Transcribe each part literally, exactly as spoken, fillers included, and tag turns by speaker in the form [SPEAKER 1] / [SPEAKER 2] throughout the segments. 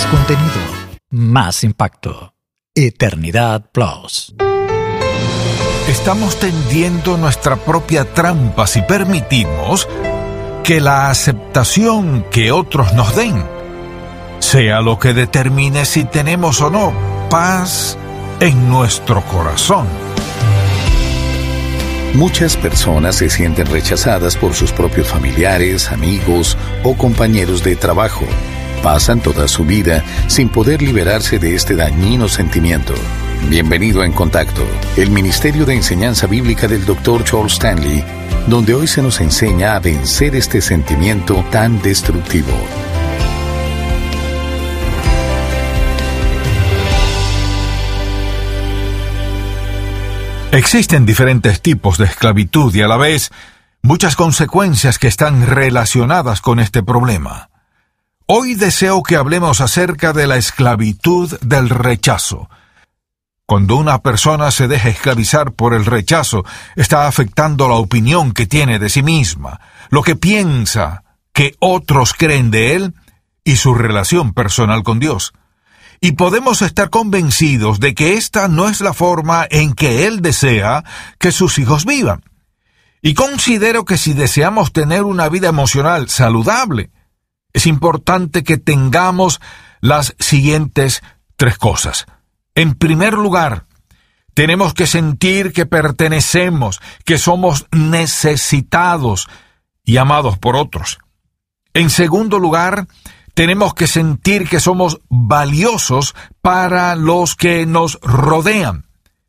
[SPEAKER 1] contenido, más impacto. Eternidad Plus.
[SPEAKER 2] Estamos tendiendo nuestra propia trampa si permitimos que la aceptación que otros nos den sea lo que determine si tenemos o no paz en nuestro corazón.
[SPEAKER 3] Muchas personas se sienten rechazadas por sus propios familiares, amigos o compañeros de trabajo. Pasan toda su vida sin poder liberarse de este dañino sentimiento. Bienvenido a En Contacto, el Ministerio de Enseñanza Bíblica del doctor Charles Stanley, donde hoy se nos enseña a vencer este sentimiento tan destructivo.
[SPEAKER 2] Existen diferentes tipos de esclavitud y a la vez muchas consecuencias que están relacionadas con este problema. Hoy deseo que hablemos acerca de la esclavitud del rechazo. Cuando una persona se deja esclavizar por el rechazo, está afectando la opinión que tiene de sí misma, lo que piensa que otros creen de él y su relación personal con Dios. Y podemos estar convencidos de que esta no es la forma en que Él desea que sus hijos vivan. Y considero que si deseamos tener una vida emocional saludable, es importante que tengamos las siguientes tres cosas. En primer lugar, tenemos que sentir que pertenecemos, que somos necesitados y amados por otros. En segundo lugar, tenemos que sentir que somos valiosos para los que nos rodean.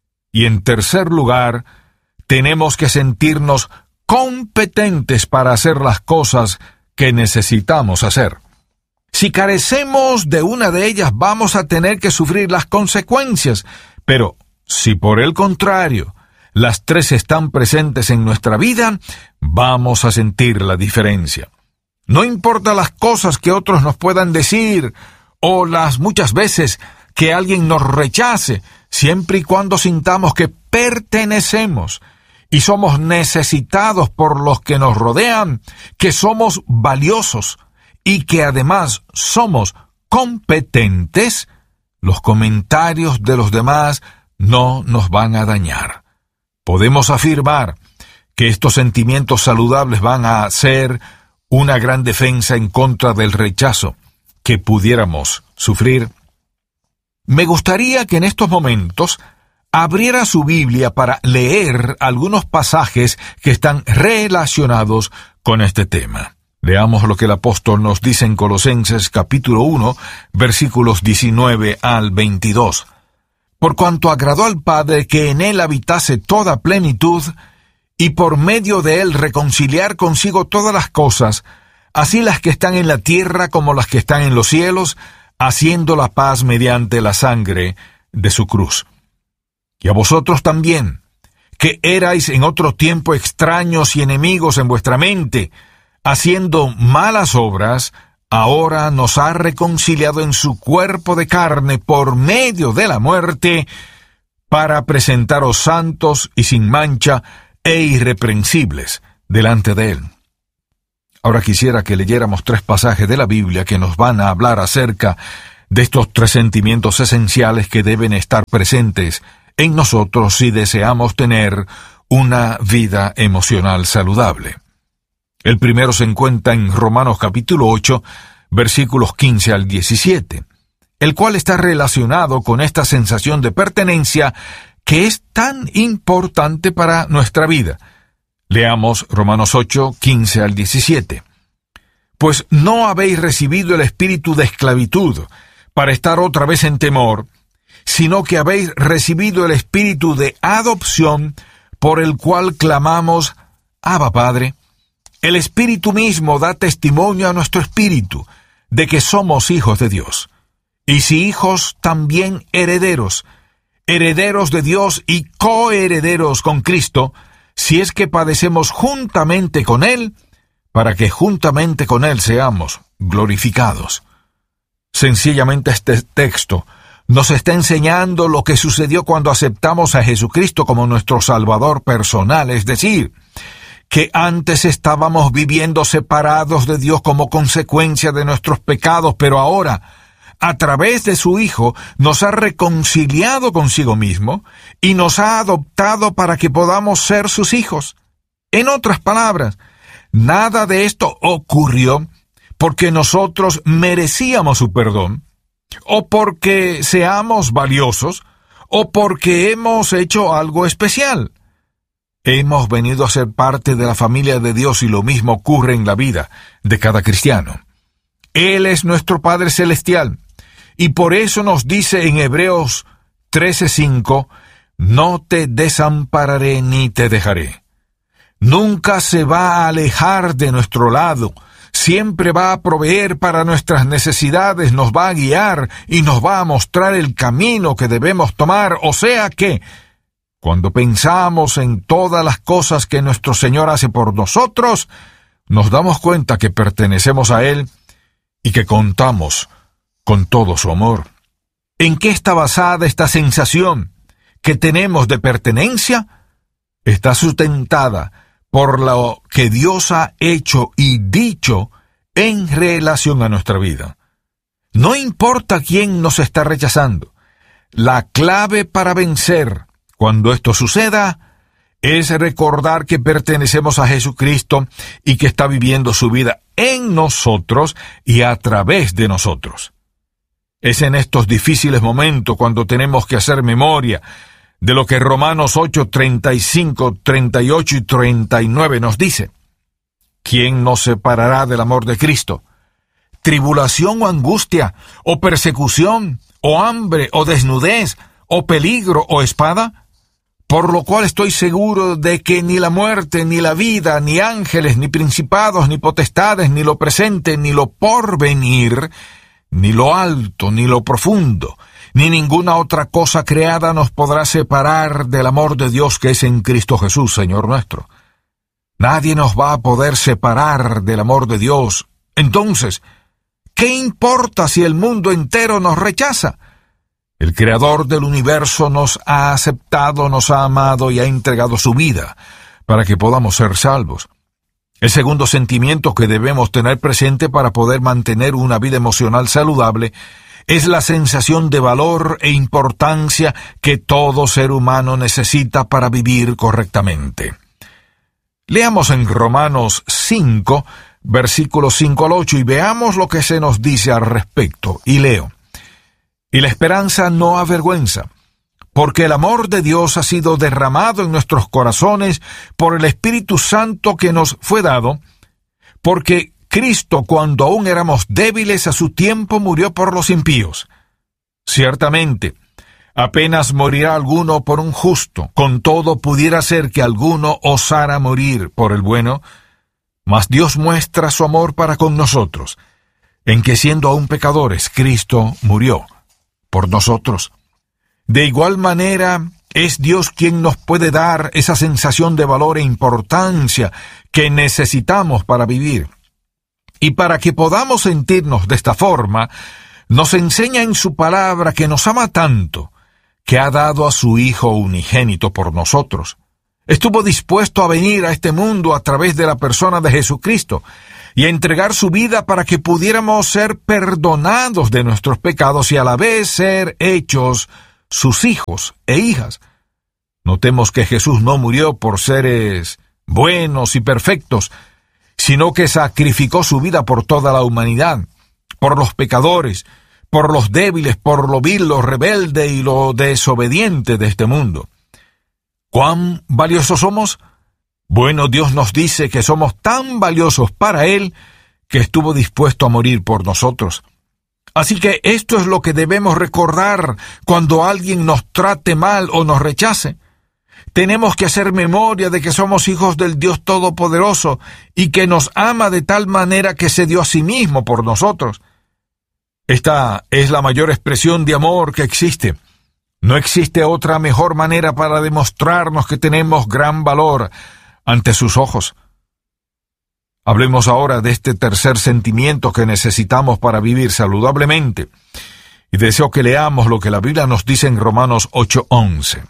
[SPEAKER 2] Y en tercer lugar, tenemos que sentirnos competentes para hacer las cosas que necesitamos hacer. Si carecemos de una de ellas, vamos a tener que sufrir las consecuencias. Pero si por el contrario, las tres están presentes en nuestra vida, vamos a sentir la diferencia. No importa las cosas que otros nos puedan decir, o las muchas veces que alguien nos rechace, siempre y cuando sintamos que pertenecemos y somos necesitados por los que nos rodean, que somos valiosos y que además somos competentes, los comentarios de los demás no nos van a dañar. Podemos afirmar que estos sentimientos saludables van a ser una gran defensa en contra del rechazo que pudiéramos sufrir. Me gustaría que en estos momentos abriera su Biblia para leer algunos pasajes que están relacionados con este tema. Leamos lo que el apóstol nos dice en Colosenses capítulo uno, versículos diecinueve al veintidós. Por cuanto agradó al Padre que en él habitase toda plenitud, y por medio de él reconciliar consigo todas las cosas, así las que están en la tierra como las que están en los cielos, haciendo la paz mediante la sangre de su cruz. Y a vosotros también, que erais en otro tiempo extraños y enemigos en vuestra mente, haciendo malas obras, ahora nos ha reconciliado en su cuerpo de carne por medio de la muerte, para presentaros santos y sin mancha e irreprensibles delante de él. Ahora quisiera que leyéramos tres pasajes de la Biblia que nos van a hablar acerca de estos tres sentimientos esenciales que deben estar presentes en nosotros si deseamos tener una vida emocional saludable. El primero se encuentra en Romanos capítulo ocho, versículos quince al diecisiete, el cual está relacionado con esta sensación de pertenencia que es tan importante para nuestra vida. Leamos Romanos ocho, quince al diecisiete. Pues no habéis recibido el espíritu de esclavitud para estar otra vez en temor, sino que habéis recibido el espíritu de adopción por el cual clamamos, Abba Padre. El Espíritu mismo da testimonio a nuestro espíritu de que somos hijos de Dios. Y si hijos, también herederos, herederos de Dios y coherederos con Cristo, si es que padecemos juntamente con Él, para que juntamente con Él seamos glorificados. Sencillamente este texto nos está enseñando lo que sucedió cuando aceptamos a Jesucristo como nuestro Salvador personal, es decir, que antes estábamos viviendo separados de Dios como consecuencia de nuestros pecados, pero ahora, a través de su Hijo, nos ha reconciliado consigo mismo y nos ha adoptado para que podamos ser sus hijos. En otras palabras, nada de esto ocurrió porque nosotros merecíamos su perdón, o porque seamos valiosos, o porque hemos hecho algo especial. Hemos venido a ser parte de la familia de Dios y lo mismo ocurre en la vida de cada cristiano. Él es nuestro Padre Celestial y por eso nos dice en Hebreos trece cinco, no te desampararé ni te dejaré. Nunca se va a alejar de nuestro lado, siempre va a proveer para nuestras necesidades, nos va a guiar y nos va a mostrar el camino que debemos tomar, o sea que cuando pensamos en todas las cosas que nuestro Señor hace por nosotros, nos damos cuenta que pertenecemos a Él y que contamos con todo su amor. ¿En qué está basada esta sensación que tenemos de pertenencia? Está sustentada por lo que Dios ha hecho y dicho en relación a nuestra vida. No importa quién nos está rechazando, la clave para vencer cuando esto suceda, es recordar que pertenecemos a Jesucristo y que está viviendo su vida en nosotros y a través de nosotros. Es en estos difíciles momentos cuando tenemos que hacer memoria de lo que Romanos ocho, treinta y cinco, treinta y ocho y treinta y nueve nos dice. ¿Quién nos separará del amor de Cristo? ¿Tribulación o angustia, o persecución, o hambre, o desnudez, o peligro, o espada? Por lo cual estoy seguro de que ni la muerte, ni la vida, ni ángeles, ni principados, ni potestades, ni lo presente, ni lo porvenir, ni lo alto, ni lo profundo, ni ninguna otra cosa creada nos podrá separar del amor de Dios que es en Cristo Jesús, Señor nuestro. Nadie nos va a poder separar del amor de Dios. Entonces, ¿qué importa si el mundo entero nos rechaza? El Creador del universo nos ha aceptado, nos ha amado y ha entregado su vida para que podamos ser salvos. El segundo sentimiento que debemos tener presente para poder mantener una vida emocional saludable es la sensación de valor e importancia que todo ser humano necesita para vivir correctamente. Leamos en Romanos cinco, versículos cinco al ocho, y veamos lo que se nos dice al respecto. Y leo. Y la esperanza no avergüenza, porque el amor de Dios ha sido derramado en nuestros corazones por el Espíritu Santo que nos fue dado, porque Cristo, cuando aún éramos débiles, a su tiempo murió por los impíos. Ciertamente, apenas morirá alguno por un justo, con todo pudiera ser que alguno osara morir por el bueno, mas Dios muestra su amor para con nosotros, en que siendo aún pecadores, Cristo murió por nosotros. De igual manera, es Dios quien nos puede dar esa sensación de valor e importancia que necesitamos para vivir. Y para que podamos sentirnos de esta forma, nos enseña en su palabra que nos ama tanto, que ha dado a su Hijo unigénito por nosotros. Estuvo dispuesto a venir a este mundo a través de la persona de Jesucristo, y a entregar su vida para que pudiéramos ser perdonados de nuestros pecados y a la vez ser hechos sus hijos e hijas. Notemos que Jesús no murió por seres buenos y perfectos, sino que sacrificó su vida por toda la humanidad, por los pecadores, por los débiles, por lo vil, lo rebelde y lo desobediente de este mundo. ¿Cuán valiosos somos? Bueno, Dios nos dice que somos tan valiosos para Él que estuvo dispuesto a morir por nosotros. Así que esto es lo que debemos recordar cuando alguien nos trate mal o nos rechace. Tenemos que hacer memoria de que somos hijos del Dios Todopoderoso y que nos ama de tal manera que se dio a sí mismo por nosotros. Esta es la mayor expresión de amor que existe. No existe otra mejor manera para demostrarnos que tenemos gran valor ante sus ojos. Hablemos ahora de este tercer sentimiento que necesitamos para vivir saludablemente, y deseo que leamos lo que la Biblia nos dice en Romanos ocho once.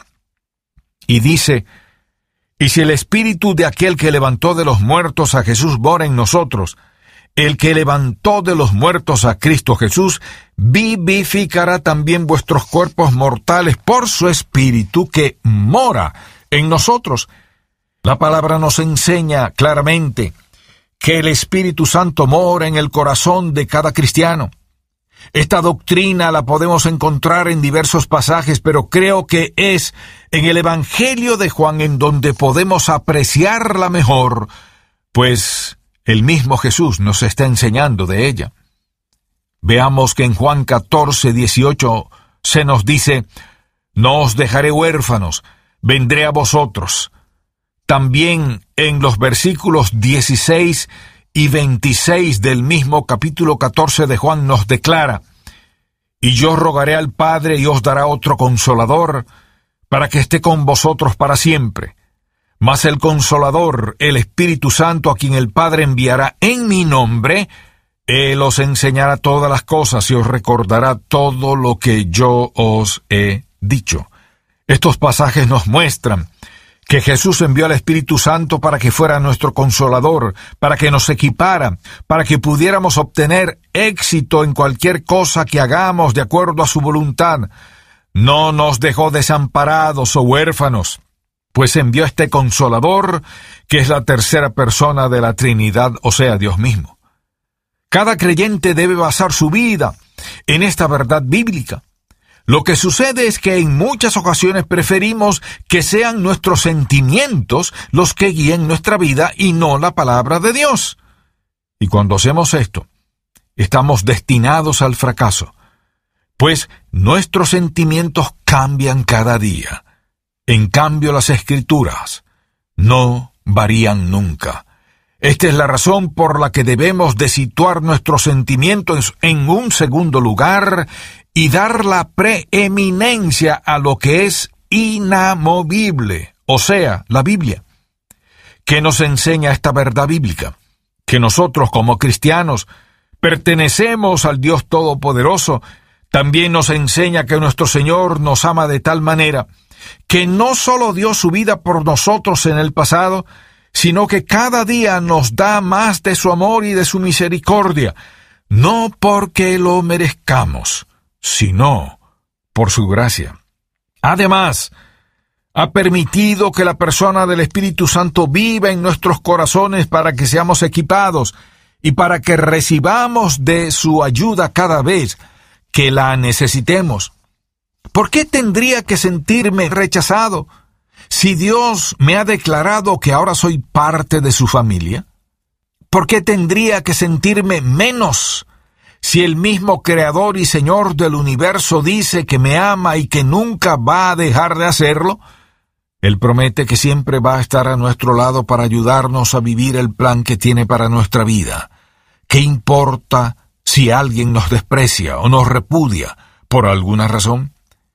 [SPEAKER 2] Y dice, y si el Espíritu de aquel que levantó de los muertos a Jesús mora en nosotros, el que levantó de los muertos a Cristo Jesús, vivificará también vuestros cuerpos mortales por su Espíritu que mora en nosotros. La palabra nos enseña claramente que el Espíritu Santo mora en el corazón de cada cristiano. Esta doctrina la podemos encontrar en diversos pasajes, pero creo que es en el Evangelio de Juan en donde podemos apreciarla mejor, pues el mismo Jesús nos está enseñando de ella. Veamos que en Juan catorce, dieciocho se nos dice: «No os dejaré huérfanos, vendré a vosotros». También en los versículos dieciséis y veintiséis del mismo capítulo catorce de Juan nos declara: «Y yo rogaré al Padre y os dará otro Consolador, para que esté con vosotros para siempre. Mas el Consolador, el Espíritu Santo, a quien el Padre enviará en mi nombre, Él os enseñará todas las cosas y os recordará todo lo que yo os he dicho». Estos pasajes nos muestran que Jesús envió al Espíritu Santo para que fuera nuestro Consolador, para que nos equipara, para que pudiéramos obtener éxito en cualquier cosa que hagamos de acuerdo a su voluntad. No nos dejó desamparados o huérfanos, pues envió a este Consolador, que es la tercera persona de la Trinidad, o sea, Dios mismo. Cada creyente debe basar su vida en esta verdad bíblica. Lo que sucede es que en muchas ocasiones preferimos que sean nuestros sentimientos los que guíen nuestra vida y no la palabra de Dios. Y cuando hacemos esto, estamos destinados al fracaso, pues nuestros sentimientos cambian cada día. En cambio, las Escrituras no varían nunca. Esta es la razón por la que debemos de situar nuestros sentimientos en un segundo lugar y dar la preeminencia a lo que es inamovible, o sea, la Biblia. ¿Qué nos enseña esta verdad bíblica? Que nosotros como cristianos pertenecemos al Dios Todopoderoso. También nos enseña que nuestro Señor nos ama de tal manera que no solo dio su vida por nosotros en el pasado, sino que cada día nos da más de su amor y de su misericordia, no porque lo merezcamos, sino por su gracia. Además, ha permitido que la persona del Espíritu Santo viva en nuestros corazones para que seamos equipados y para que recibamos de su ayuda cada vez que la necesitemos. ¿Por qué tendría que sentirme rechazado si Dios me ha declarado que ahora soy parte de su familia? ¿Por qué tendría que sentirme menos si el mismo Creador y Señor del universo dice que me ama y que nunca va a dejar de hacerlo? Él promete que siempre va a estar a nuestro lado para ayudarnos a vivir el plan que tiene para nuestra vida. ¿Qué importa si alguien nos desprecia o nos repudia por alguna razón?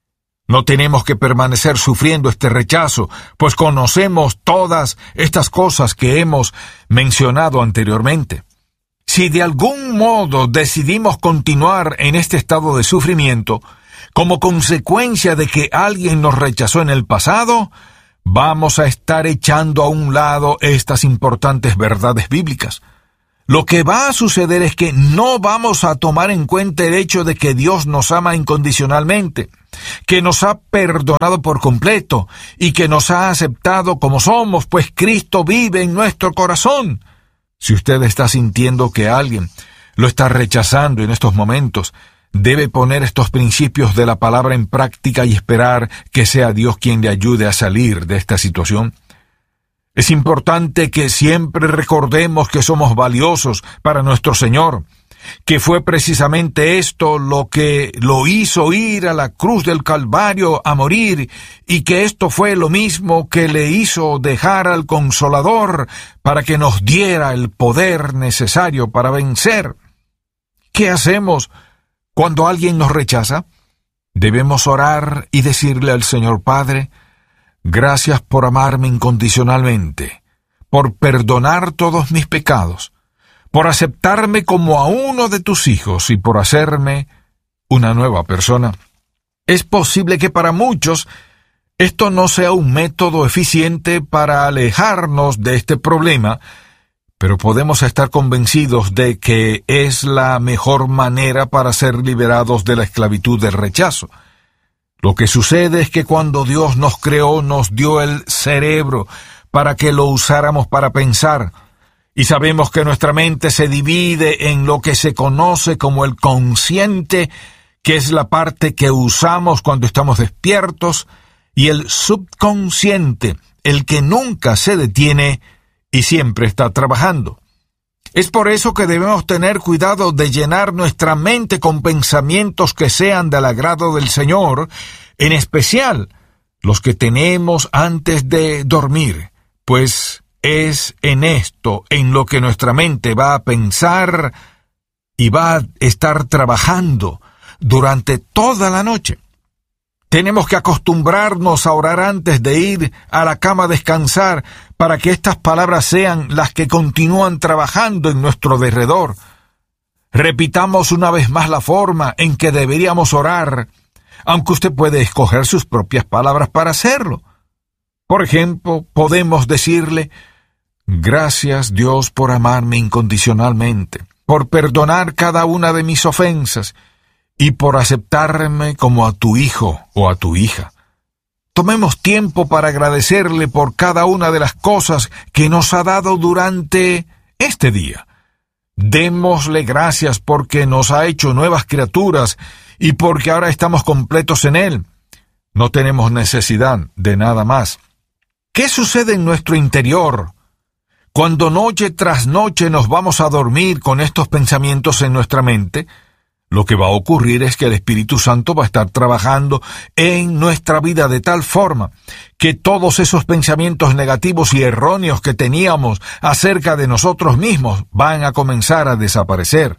[SPEAKER 2] No tenemos que permanecer sufriendo este rechazo, pues conocemos todas estas cosas que hemos mencionado anteriormente. Si de algún modo decidimos continuar en este estado de sufrimiento, como consecuencia de que alguien nos rechazó en el pasado, vamos a estar echando a un lado estas importantes verdades bíblicas. Lo que va a suceder es que no vamos a tomar en cuenta el hecho de que Dios nos ama incondicionalmente, que nos ha perdonado por completo y que nos ha aceptado como somos, pues Cristo vive en nuestro corazón. Si usted está sintiendo que alguien lo está rechazando en estos momentos, debe poner estos principios de la palabra en práctica y esperar que sea Dios quien le ayude a salir de esta situación. Es importante que siempre recordemos que somos valiosos para nuestro Señor, que fue precisamente esto lo que lo hizo ir a la cruz del Calvario a morir, y que esto fue lo mismo que le hizo dejar al Consolador para que nos diera el poder necesario para vencer. ¿Qué hacemos cuando alguien nos rechaza? Debemos orar y decirle al Señor: Padre, gracias por amarme incondicionalmente, por perdonar todos mis pecados, por aceptarme como a uno de tus hijos y por hacerme una nueva persona. Es posible que para muchos esto no sea un método eficiente para alejarnos de este problema, pero podemos estar convencidos de que es la mejor manera para ser liberados de la esclavitud del rechazo. Lo que sucede es que cuando Dios nos creó, nos dio el cerebro para que lo usáramos para pensar. Y sabemos que nuestra mente se divide en lo que se conoce como el consciente, que es la parte que usamos cuando estamos despiertos, y el subconsciente, el que nunca se detiene y siempre está trabajando. Es por eso que debemos tener cuidado de llenar nuestra mente con pensamientos que sean del agrado del Señor, en especial los que tenemos antes de dormir, pues es en esto en lo que nuestra mente va a pensar y va a estar trabajando durante toda la noche. Tenemos que acostumbrarnos a orar antes de ir a la cama a descansar para que estas palabras sean las que continúan trabajando en nuestro derredor. Repitamos una vez más la forma en que deberíamos orar, aunque usted puede escoger sus propias palabras para hacerlo. Por ejemplo, podemos decirle: gracias, Dios, por amarme incondicionalmente, por perdonar cada una de mis ofensas, y por aceptarme como a tu hijo o a tu hija. Tomemos tiempo para agradecerle por cada una de las cosas que nos ha dado durante este día. Démosle gracias porque nos ha hecho nuevas criaturas y porque ahora estamos completos en Él. No tenemos necesidad de nada más. ¿Qué sucede en nuestro interior cuando noche tras noche nos vamos a dormir con estos pensamientos en nuestra mente? Lo que va a ocurrir es que el Espíritu Santo va a estar trabajando en nuestra vida de tal forma que todos esos pensamientos negativos y erróneos que teníamos acerca de nosotros mismos van a comenzar a desaparecer.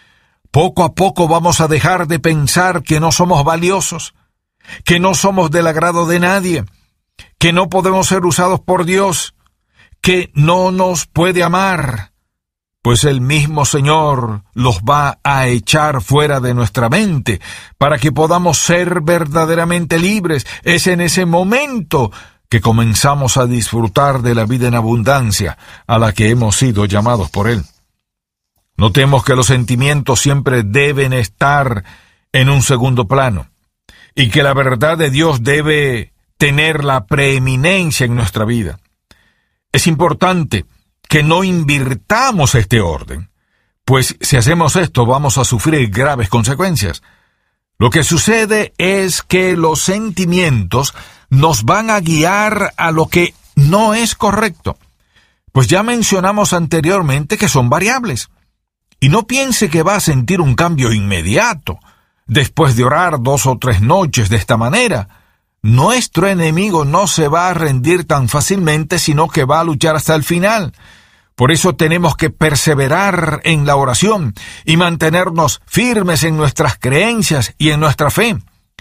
[SPEAKER 2] Poco a poco vamos a dejar de pensar que no somos valiosos, que no somos del agrado de nadie, que no podemos ser usados por Dios, que no nos puede amar, pues el mismo Señor los va a echar fuera de nuestra mente para que podamos ser verdaderamente libres. Es en ese momento que comenzamos a disfrutar de la vida en abundancia a la que hemos sido llamados por Él. Notemos que los sentimientos siempre deben estar en un segundo plano y que la verdad de Dios debe tener la preeminencia en nuestra vida. Es importante que no invirtamos este orden, pues si hacemos esto vamos a sufrir graves consecuencias. Lo que sucede es que los sentimientos nos van a guiar a lo que no es correcto, pues ya mencionamos anteriormente que son variables. Y no piense que va a sentir un cambio inmediato, después de orar dos o tres noches de esta manera. Nuestro enemigo no se va a rendir tan fácilmente, sino que va a luchar hasta el final. Por eso tenemos que perseverar en la oración y mantenernos firmes en nuestras creencias y en nuestra fe.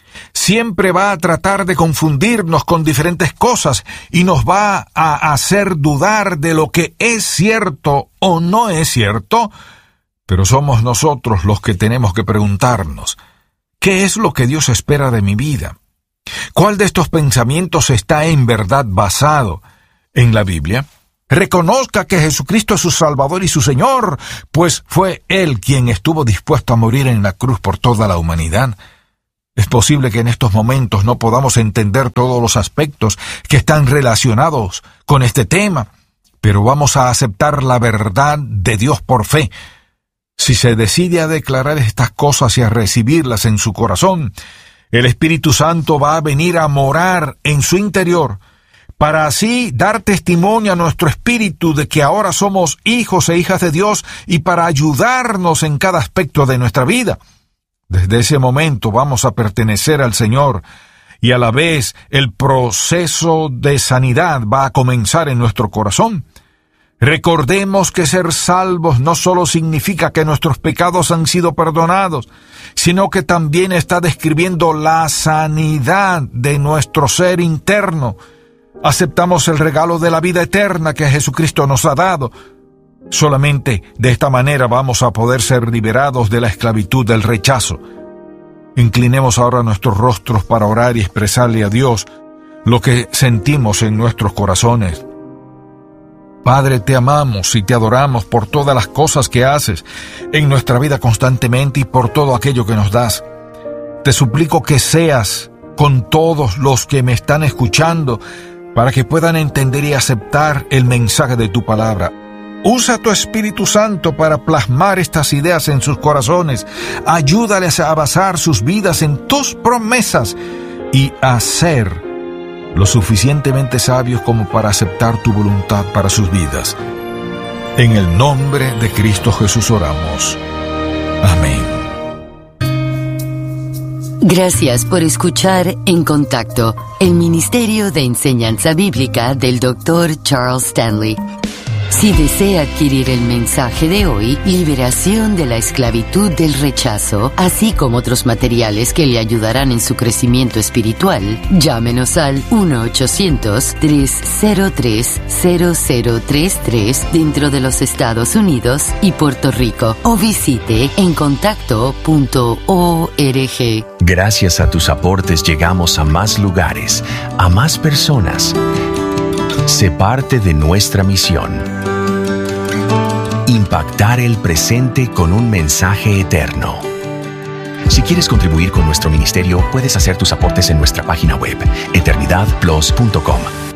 [SPEAKER 2] Siempre va a tratar de confundirnos con diferentes cosas y nos va a hacer dudar de lo que es cierto o no es cierto, pero somos nosotros los que tenemos que preguntarnos: ¿qué es lo que Dios espera de mi vida? ¿Cuál de estos pensamientos está en verdad basado en la Biblia? Reconozca que Jesucristo es su Salvador y su Señor, pues fue Él quien estuvo dispuesto a morir en la cruz por toda la humanidad. Es posible que en estos momentos no podamos entender todos los aspectos que están relacionados con este tema, pero vamos a aceptar la verdad de Dios por fe. Si se decide a declarar estas cosas y a recibirlas en su corazón, el Espíritu Santo va a venir a morar en su interior, para así dar testimonio a nuestro espíritu de que ahora somos hijos e hijas de Dios y para ayudarnos en cada aspecto de nuestra vida. Desde ese momento vamos a pertenecer al Señor y a la vez el proceso de sanidad va a comenzar en nuestro corazón. Recordemos que ser salvos no solo significa que nuestros pecados han sido perdonados, sino que también está describiendo la sanidad de nuestro ser interno. Aceptamos el regalo de la vida eterna que Jesucristo nos ha dado. Solamente de esta manera vamos a poder ser liberados de la esclavitud del rechazo. Inclinemos ahora nuestros rostros para orar y expresarle a Dios lo que sentimos en nuestros corazones. Padre, te amamos y te adoramos por todas las cosas que haces en nuestra vida constantemente y por todo aquello que nos das. Te suplico que seas con todos los que me están escuchando para que puedan entender y aceptar el mensaje de tu palabra. Usa tu Espíritu Santo para plasmar estas ideas en sus corazones. Ayúdales a basar sus vidas en tus promesas y a ser lo suficientemente sabios como para aceptar tu voluntad para sus vidas. En el nombre de Cristo Jesús oramos. Amén.
[SPEAKER 4] Gracias por escuchar En Contacto, el Ministerio de Enseñanza Bíblica del doctor Charles Stanley. Si desea adquirir el mensaje de hoy, Liberación de la Esclavitud del Rechazo, así como otros materiales que le ayudarán en su crecimiento espiritual, llámenos al uno ochocientos, tres cero tres, cero cero tres tres dentro de los Estados Unidos y Puerto Rico o visite en contacto punto org.
[SPEAKER 5] Gracias a tus aportes llegamos a más lugares, a más personas. Sé parte de nuestra misión. Impactar el presente con un mensaje eterno. Si quieres contribuir con nuestro ministerio, puedes hacer tus aportes en nuestra página web, eternidad plus punto com.